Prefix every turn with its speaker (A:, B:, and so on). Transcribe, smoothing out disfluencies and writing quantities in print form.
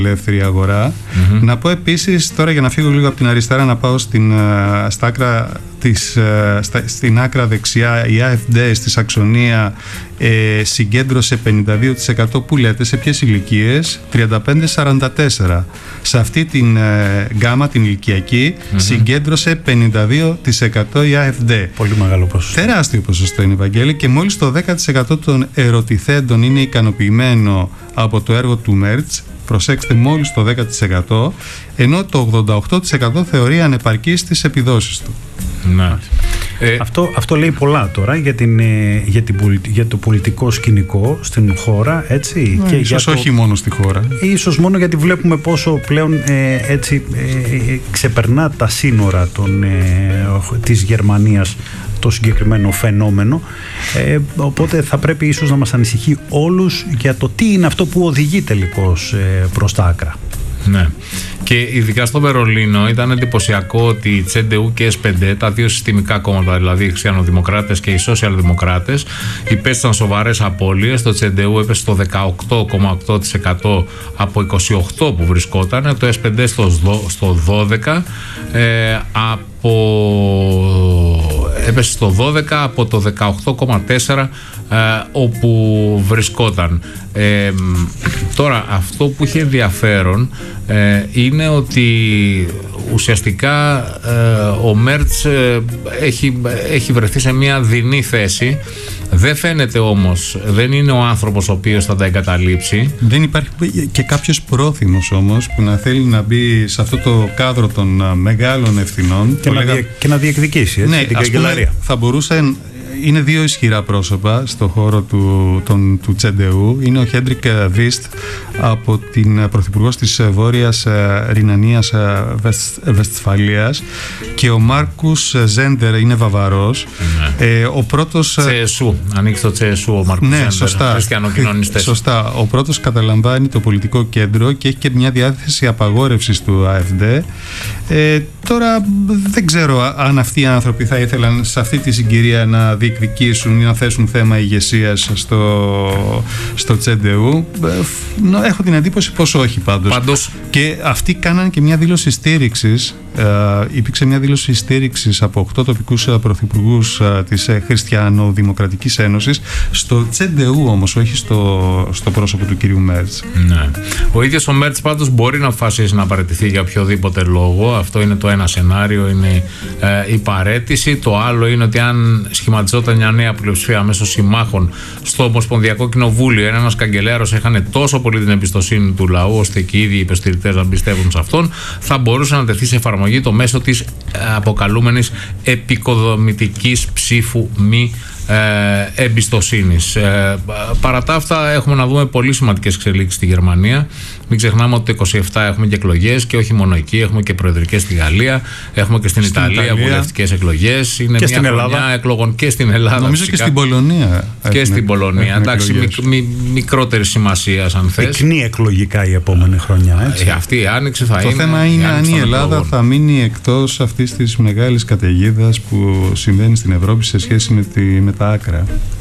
A: ελεύθερη αγορά. Να πω επίσης, τώρα για να φύγω λίγο από την αριστερά, να πάω στην άκρα δεξιά. Η AfD στη Σαξονία συγκέντρωσε 52%. Που λέτε, σε ποιες ηλικίες? 35-44. Σε αυτή την γκάμα, την ηλικιακή, συγκέντρωσε 52% η AfD.
B: Πολύ μεγάλο ποσοστό.
A: Τεράστιο ποσοστό είναι, Βαγγέλη, και μόλις το 10% των ερωτηθέντων είναι ικανοποιημένο από το έργο του Μέρτς. Προσέξτε, μόλις το 10%, ενώ το 88% θεωρεί ανεπαρκείς τις επιδόσεις του.
B: Ναι. Αυτό λέει πολλά τώρα για το πολιτικό σκηνικό στην χώρα, έτσι.
A: Και ίσως όχι μόνο στη χώρα.
B: Ίσως μόνο γιατί βλέπουμε πόσο πλέον ξεπερνά τα σύνορα της Γερμανίας το συγκεκριμένο φαινόμενο, οπότε θα πρέπει ίσως να μας ανησυχεί όλους για το τι είναι αυτό που οδηγεί τελικώς προς τα άκρα.
C: Ναι. Και ειδικά στο Βερολίνο ήταν εντυπωσιακό ότι η CDU και η SPD, τα δύο συστημικά κόμματα, δηλαδή οι χριστιανοδημοκράτες και οι σοσιαλδημοκράτες, υπέστησαν σοβαρές απώλειες. Το CDU έπεσε στο 18,8% από 28% που βρισκόταν, το SPD στο 12%, έπεσε στο 12% από το 18,4% όπου βρισκόταν. Τώρα αυτό που είχε ενδιαφέρον είναι ότι ουσιαστικά ο Μέρτς έχει βρεθεί σε μια δεινή θέση. Δεν φαίνεται όμως, δεν είναι ο άνθρωπος ο οποίος θα τα εγκαταλείψει.
A: Δεν υπάρχει και κάποιος πρόθυμος όμως που να θέλει να μπει σε αυτό το κάδρο των μεγάλων ευθυνών
B: και να διεκδικήσει, έτσι, την καγκελαρία.
A: Θα μπορούσε. Είναι δύο ισχυρά πρόσωπα στο χώρο του CDU. Είναι ο Χέντρικ Βίστ από την πρωθυπουργός της Βόρειας Ρινανίας Βεσφαλίας και ο Μάρκους Ζέντερ, είναι Βαβαρός. Ο πρώτος...
C: CSU, ανοίξει το CSU ο Μάρκους Ζέντερ,
A: σωστά.
C: χριστιανοκοινωνιστές.
A: Σωστά. Ο πρώτος καταλαμβάνει το πολιτικό κέντρο και έχει και μια διάθεση απαγόρευσης του AfD. Τώρα δεν ξέρω αν αυτοί οι άνθρωποι θα ήθελαν σε αυτή τη συγκυρία να διεκδικήσουν ή να θέσουν θέμα ηγεσίας στο CDU. Έχω την εντύπωση πως όχι πάντως. Και αυτοί κάνανε και μια δήλωση στήριξης. Υπήρξε μια δήλωση στήριξης από 8 τοπικούς πρωθυπουργούς της Χριστιανοδημοκρατικής Ένωσης στο CDU όμως, όχι στο πρόσωπο του κυρίου Μέρτς.
C: Ναι. Ο ίδιος ο Μέρτς πάντως μπορεί να αποφασίσει να παραιτηθεί για οποιοδήποτε λόγο. Αυτό είναι το ένα σενάριο, είναι η παραίτηση. Το άλλο είναι ότι αν σχηματιζόταν μια νέα πλειοψηφία μέσω συμμάχων στο Ομοσπονδιακό Κοινοβούλιο, ένας καγκελάριος έχανε τόσο πολύ την εμπιστοσύνη του λαού ώστε και οι ίδιοι υποστηρικτές να πιστεύουν σε αυτόν, θα μπορούσε να τεθεί σε εφαρμογή το μέσο της αποκαλούμενης επικοδομητικής ψήφου μη εμπιστοσύνης. Παρά τα αυτά έχουμε να δούμε πολύ σημαντικές εξελίξεις στη Γερμανία. Μην ξεχνάμε ότι το 27 έχουμε και εκλογές και όχι μόνο εκεί, έχουμε και προεδρικές στη Γαλλία, έχουμε και στην Ιταλία βουλευτικές εκλογές. Είναι
B: και
C: μια χρονιά εκλογών και στην Ελλάδα.
A: Νομίζω φυσικά. Και στην Πολωνία.
C: Και στην Πολωνία. Εντάξει, μικρότερη σημασία αν θες.
B: Πυκνή εκλογικά η επόμενη χρονιά. Έτσι.
C: Αυτή η άνοιξη θα είναι.
A: Το θέμα είναι αν η Ελλάδα θα μείνει εκτός αυτής της μεγάλης καταιγίδας που συμβαίνει στην Ευρώπη σε σχέση με τα άκρα.